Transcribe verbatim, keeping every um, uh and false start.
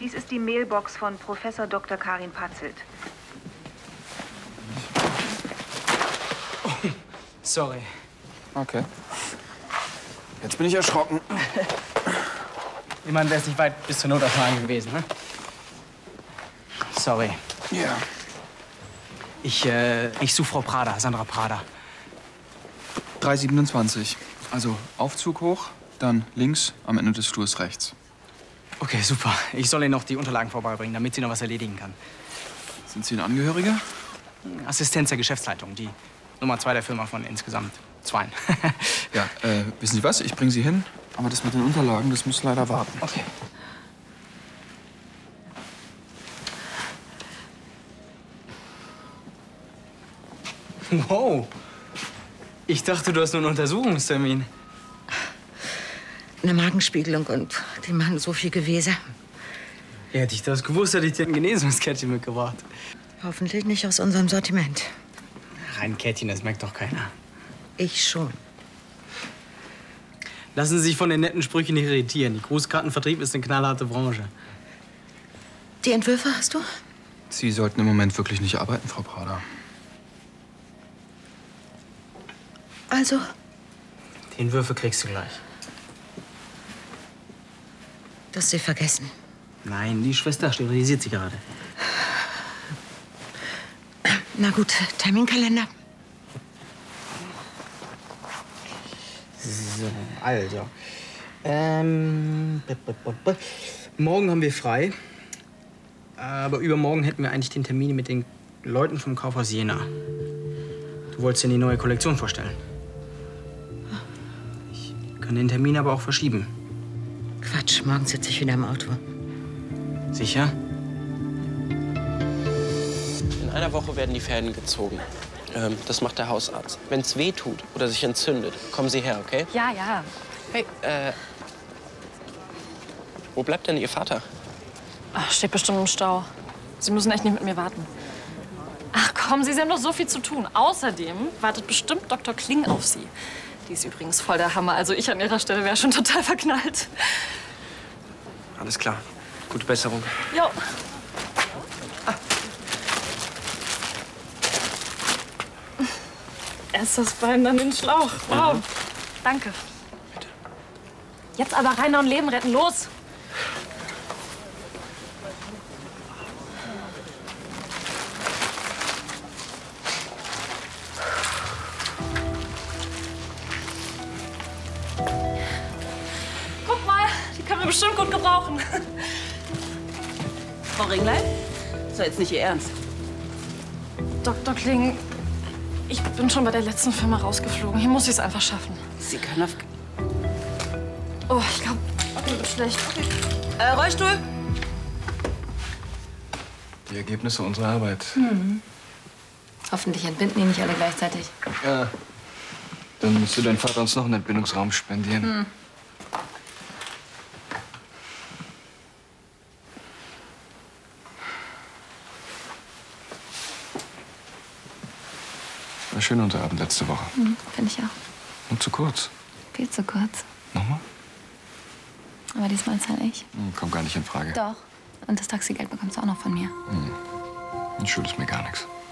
Dies ist die Mailbox von Professor Doktor Karin Patzelt. Oh, sorry. Okay. Jetzt bin ich erschrocken. Ich meine, wäre es nicht weit bis zur Notaufnahme gewesen, ne? Sorry. Ja. Ich, äh, ich suche Frau Prada, Sandra Prada. drei siebenundzwanzig. Also Aufzug hoch, dann links, am Ende des Flurs rechts. Okay, super. Ich soll Ihnen noch die Unterlagen vorbeibringen, damit sie noch was erledigen kann. Sind Sie ein Angehöriger? Assistenz der Geschäftsleitung, die Nummer zwei der Firma von insgesamt zweien. Ja, äh, wissen Sie was? Ich bringe Sie hin. Aber das mit den Unterlagen, das muss leider warten. Okay. Wow. Ich dachte, du hast nur einen Untersuchungstermin. Eine Magenspiegelung und die machen so viel Gewese. Ja, hätte ich das gewusst, hätte ich dir ein Genesungskärtchen mitgebracht. Hoffentlich nicht aus unserem Sortiment. Ein Kärtchen, das merkt doch keiner. Ich schon. Lassen Sie sich von den netten Sprüchen nicht irritieren. Die Grußkartenvertrieb ist eine knallharte Branche. Die Entwürfe hast du? Sie sollten im Moment wirklich nicht arbeiten, Frau Prada. Also? Die Entwürfe kriegst du gleich. Du hast sie vergessen. Nein, die Schwester sterilisiert sie gerade. Na gut, Terminkalender. So, also. Ähm, morgen haben wir frei. Aber übermorgen hätten wir eigentlich den Termin mit den Leuten vom Kaufhaus Jena. Du wolltest dir die neue Kollektion vorstellen. Ich kann den Termin aber auch verschieben. Quatsch, morgen sitze ich wieder im Auto. Sicher? In einer Woche werden die Fäden gezogen. Ähm, das macht der Hausarzt. Wenn es weh tut oder sich entzündet, kommen Sie her, okay? Ja, ja. Hey, äh... wo bleibt denn Ihr Vater? Ach, steht bestimmt im Stau. Sie müssen echt nicht mit mir warten. Ach komm, Sie, Sie haben doch so viel zu tun. Außerdem wartet bestimmt Doktor Kling auf Sie. Die ist übrigens voll der Hammer. Also ich an Ihrer Stelle wäre schon total verknallt. Alles klar. Gute Besserung. Jo. Ah. Erst das Bein, dann den Schlauch. Wow. Mhm. Danke. Bitte. Jetzt aber rein und Leben retten. Los! Guck mal, die können wir bestimmt gut gebrauchen. Frau Ringlein? Das war jetzt nicht Ihr Ernst. Doktor Kling, ich bin schon bei der letzten Firma rausgeflogen. Hier muss ich es einfach schaffen. Sie können auf... Oh, ich glaube, mir wird schlecht. Okay. Äh, Rollstuhl? Die Ergebnisse unserer Arbeit. Mhm. Hoffentlich entbinden die nicht alle gleichzeitig. Ja. Dann müsste dein Vater uns noch einen Entbindungsraum spendieren. Hm. War schön unser Abend letzte Woche. Hm, finde ich auch. Und zu kurz. Viel zu kurz. Nochmal? Aber diesmal zahle ich. Hm, kommt gar nicht in Frage. Doch. Und das Taxigeld bekommst du auch noch von mir. Hm. Ein schuldes mir gar nichts.